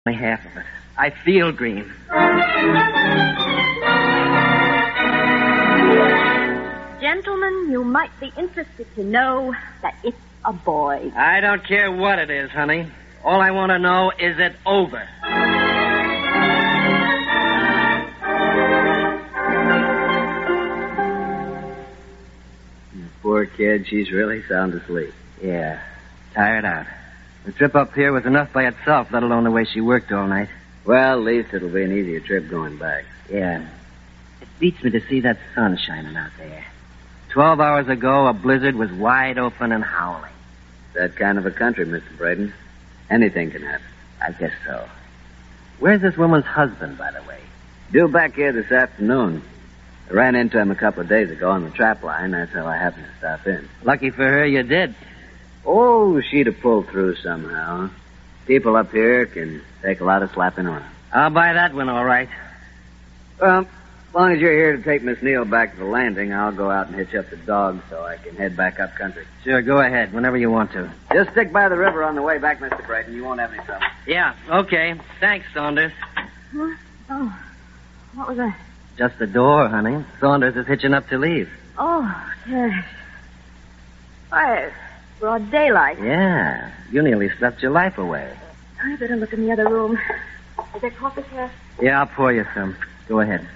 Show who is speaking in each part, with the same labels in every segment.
Speaker 1: only half of it. I feel green.
Speaker 2: Gentlemen, you might be interested to know that it's a boy.
Speaker 1: I don't care what it is, honey. All I want to know is it over.
Speaker 3: Poor kid, she's really sound asleep.
Speaker 1: Yeah, tired out. The trip up here was enough by itself, let alone the way she worked all night.
Speaker 3: Well, at least it'll be an easier trip going back.
Speaker 1: Yeah. It beats me to see that sun shining out there. 12 hours ago, a blizzard was wide open and howling.
Speaker 3: That kind of a country, Mr. Braden. Anything can happen.
Speaker 1: I guess so. Where's this woman's husband, by the way?
Speaker 3: Due back here this afternoon. I ran into him a couple of days ago on the trap line. That's how I happened to stop in.
Speaker 1: Lucky for her, you did.
Speaker 3: Oh, she'd have pulled through somehow. People up here can take a lot of slapping around.
Speaker 1: I'll buy that one, all right.
Speaker 3: Well, as long as you're here to take Miss Neal back to the landing, I'll go out and hitch up the dog so I can head back up country.
Speaker 1: Sure, go ahead, whenever you want to.
Speaker 3: Just stick by the river on the way back, Mr. Braden. You won't have any trouble.
Speaker 1: Yeah, okay. Thanks, Saunders.
Speaker 2: Huh? Oh, what was that?
Speaker 1: Just the door, honey. Saunders is hitching up to leave.
Speaker 2: Oh, yes. Why, it's broad daylight.
Speaker 1: Yeah, you nearly slept your life away.
Speaker 2: I better look in the other room. Is there coffee, sir?
Speaker 1: Yeah, I'll pour you some. Go ahead.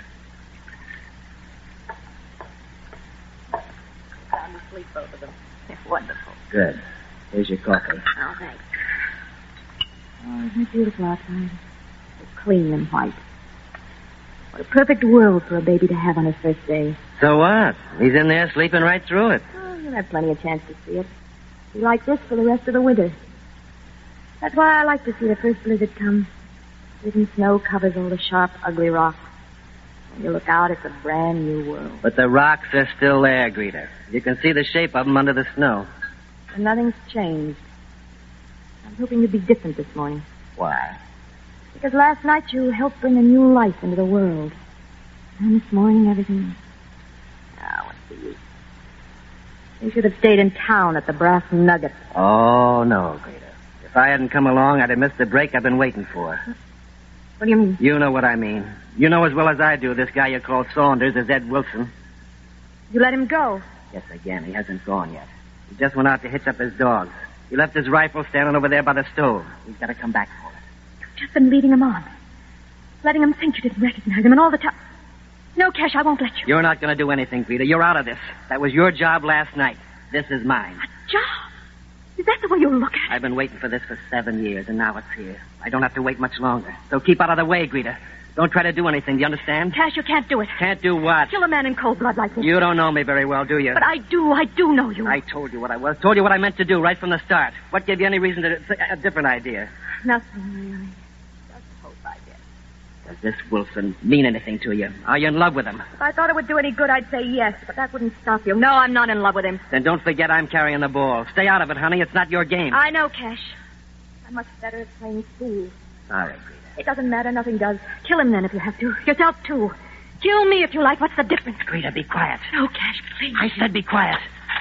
Speaker 2: Sound asleep, both of them. They're wonderful.
Speaker 1: Good. Here's your coffee.
Speaker 2: Oh, thanks. Oh, isn't it beautiful outside? So clean and white. What a perfect world for a baby to have on his first day.
Speaker 1: So what? He's in there sleeping right through it.
Speaker 2: Oh, you'll have plenty of chance to see it. Be like this for the rest of the winter. That's why I like to see the first blizzard come. Driven snow covers all the sharp, ugly rocks. When you look out, it's a brand new world.
Speaker 1: But the rocks are still there, Greta. You can see the shape of them under the snow.
Speaker 2: And nothing's changed. I was hoping you'd be different this morning.
Speaker 1: Why?
Speaker 2: Because last night you helped bring a new life into the world. And this morning, everything... Ah, what's the use? You should have stayed in town at the Brass Nugget.
Speaker 1: Oh, no, Greta. If I hadn't come along, I'd have missed the break I've been waiting for.
Speaker 2: What do you mean?
Speaker 1: You know what I mean. You know as well as I do this guy you call Saunders is Ed Wilson.
Speaker 2: You let him go?
Speaker 1: Yes, again. He hasn't gone yet. He just went out to hitch up his dogs. He left his rifle standing over there by the stove. He's got to come back for it.
Speaker 2: You've just been leading him on. Letting him think you didn't recognize him, and all the time... No, Cash, I won't let you.
Speaker 1: You're not going to do anything, Greta. You're out of this. That was your job last night. This is mine.
Speaker 2: A job? Is that the way you look at it?
Speaker 1: I've been waiting for this for 7 years, and now it's here. I don't have to wait much longer. So keep out of the way, Greta. Don't try to do anything. Do you understand?
Speaker 2: Cash, you can't do it.
Speaker 1: Can't do what?
Speaker 2: Kill a man in cold blood like this.
Speaker 1: You don't know me very well, do you?
Speaker 2: But I do know you.
Speaker 1: I told you what I was. Told you what I meant to do right from the start. What gave you any reason to... A different idea?
Speaker 2: Nothing, really. Just hope I did.
Speaker 1: Does this Wilson mean anything to you? Are you in love with him?
Speaker 2: If I thought it would do any good, I'd say yes, but that wouldn't stop you. No, I'm not in love with him.
Speaker 1: Then don't forget I'm carrying the ball. Stay out of it, honey. It's not your game.
Speaker 2: I know, Cash. I'm much better at playing fool.
Speaker 1: Sorry, Greta.
Speaker 2: It doesn't matter. Nothing does. Kill him then if you have to. Yourself, too. Kill me if you like. What's the difference?
Speaker 1: Greta, be quiet.
Speaker 2: No, Cash, please.
Speaker 1: I said be quiet.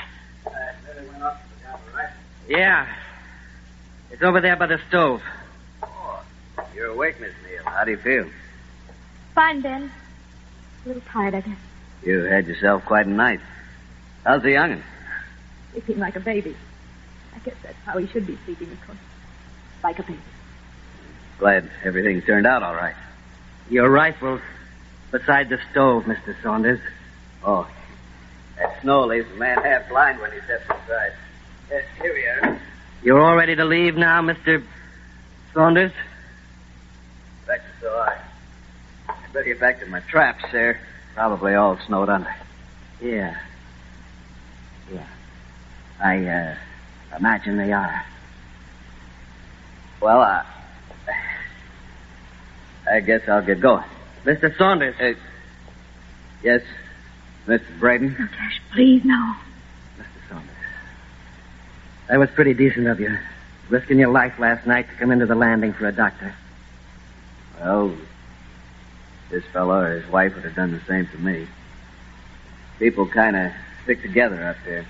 Speaker 1: Yeah. It's over there by the stove.
Speaker 3: Oh, you're awake, Miss Neal. How do you feel?
Speaker 2: Fine, Ben. A little tired, I guess.
Speaker 3: You had yourself quite a night. How's the young'un?
Speaker 2: Sleeping like a baby. I guess that's how he should be sleeping, of course. Like a baby.
Speaker 3: Glad everything turned out all right.
Speaker 1: Your rifle's beside the stove, Mr. Saunders.
Speaker 3: Oh, that snow leaves a man half blind when he steps inside. Here we are.
Speaker 1: You're all ready to leave now, Mr. Saunders?
Speaker 3: Reckon so. I better get back to my traps, sir. Probably all snowed under.
Speaker 1: Yeah. I imagine they are.
Speaker 3: Well, I guess I'll get going.
Speaker 1: Mr. Saunders.
Speaker 3: Yes, Mr. Braden?
Speaker 2: No, Cash, please, no.
Speaker 1: Mr. Saunders. That was pretty decent of you. Risking your life last night to come into the landing for a doctor.
Speaker 3: Well, this fellow or his wife would have done the same for me. People kind of stick together up there.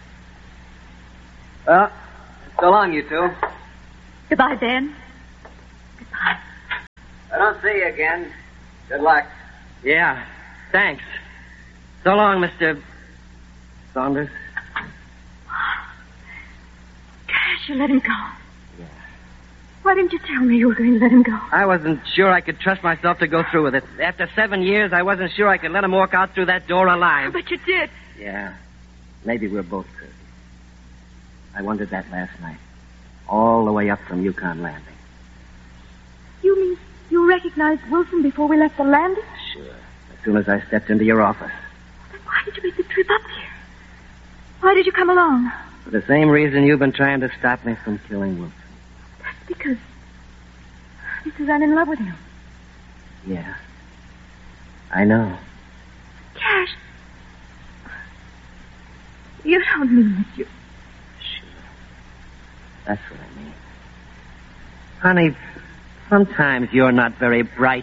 Speaker 3: Well, so long, you two.
Speaker 2: Goodbye, Ben. Goodbye.
Speaker 3: I'll see you again. Good luck.
Speaker 1: Yeah, thanks. So long, Mr. Saunders.
Speaker 2: Cash, you let him go.
Speaker 1: Yeah.
Speaker 2: Why didn't you tell me you were going to let him go?
Speaker 1: I wasn't sure I could trust myself to go through with it. After 7 years, I wasn't sure I could let him walk out through that door alive.
Speaker 2: But you did.
Speaker 1: Yeah. Maybe we're both crazy. I wondered that last night. All the way up from Yukon Landing.
Speaker 2: You mean you recognized Wilson before we left the landing?
Speaker 1: Sure. As soon as I stepped into your office.
Speaker 2: Then why did you make the trip up here? Why did you come along?
Speaker 1: For the same reason you've been trying to stop me from killing Wilson.
Speaker 2: That's because I'm in love with him.
Speaker 1: Yeah. I know.
Speaker 2: Cash. You don't mean that you...
Speaker 1: Sure. That's what I mean. Honey, sometimes you're not very bright.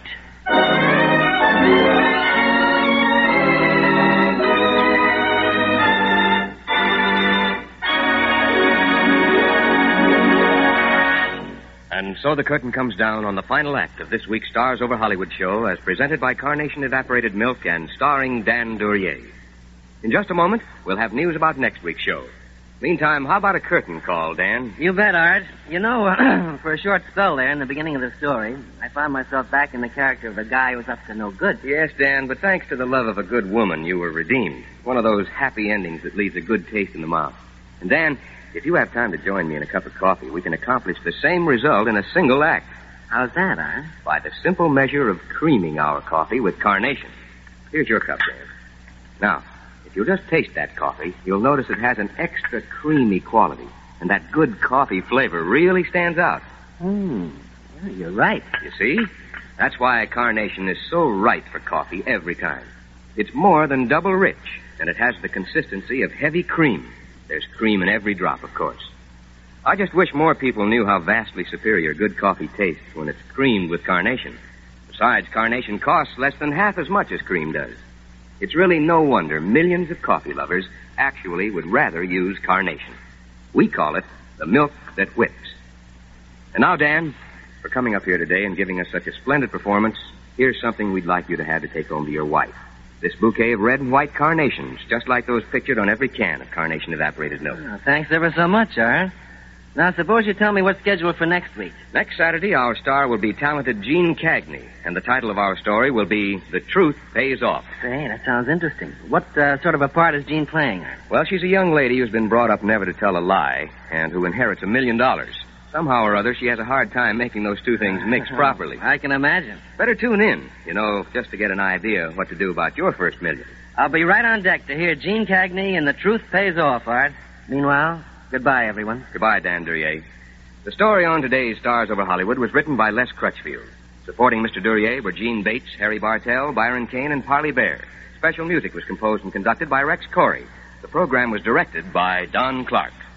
Speaker 4: And so the curtain comes down on the final act of this week's Stars Over Hollywood show as presented by Carnation Evaporated Milk and starring Dan Duryea. In just a moment, we'll have news about next week's show. Meantime, how about a curtain call, Dan?
Speaker 1: You bet, Art. You know, for a short spell there in the beginning of the story, I found myself back in the character of a guy who was up to no good.
Speaker 4: Yes, Dan, but thanks to the love of a good woman, you were redeemed. One of those happy endings that leaves a good taste in the mouth. And Dan, if you have time to join me in a cup of coffee, we can accomplish the same result in a single act.
Speaker 1: How's that, Art?
Speaker 4: By the simple measure of creaming our coffee with Carnation. Here's your cup, Dan. Now, if you'll just taste that coffee, you'll notice it has an extra creamy quality. And that good coffee flavor really stands out.
Speaker 1: Well, you're right.
Speaker 4: You see? That's why Carnation is so right for coffee every time. It's more than double rich, and it has the consistency of heavy cream. There's cream in every drop, of course. I just wish more people knew how vastly superior good coffee tastes when it's creamed with Carnation. Besides, Carnation costs less than half as much as cream does. It's really no wonder millions of coffee lovers actually would rather use Carnation. We call it the milk that whips. And now, Dan, for coming up here today and giving us such a splendid performance, here's something we'd like you to have to take home to your wife. This bouquet of red and white carnations, just like those pictured on every can of Carnation Evaporated Milk.
Speaker 1: Oh, thanks ever so much, Art. Now, suppose you tell me what's scheduled for next week.
Speaker 4: Next Saturday, our star will be talented Gene Cagney, and the title of our story will be The Truth Pays Off.
Speaker 1: Say, that sounds interesting. What sort of a part is Jean playing, Art?
Speaker 4: Well, she's a young lady who's been brought up never to tell a lie, and who inherits $1 million. Somehow or other, she has a hard time making those two things mix properly.
Speaker 1: I can imagine.
Speaker 4: Better tune in, just to get an idea what to do about your first $1 million.
Speaker 1: I'll be right on deck to hear Gene Cagney and The Truth Pays Off, Art. Meanwhile, goodbye, everyone.
Speaker 4: Goodbye, Dan Duryea. The story on today's Stars Over Hollywood was written by Les Crutchfield. Supporting Mr. Duryea were Gene Bates, Harry Bartell, Byron Kane, and Parley Bear. Special music was composed and conducted by Rex Corey. The program was directed by Don Clark.